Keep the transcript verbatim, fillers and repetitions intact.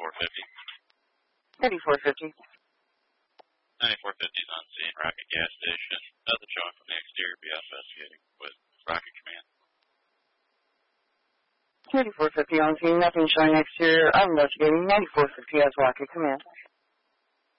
ninety-four fifty. ninety-four fifty. ninety-four fifty is on scene, Rocket gas station. Nothing showing from the exterior. Be investigating with Rocket Command. ninety-four fifty on scene, nothing showing exterior. I'm investigating ninety-four fifty as Rocket Command.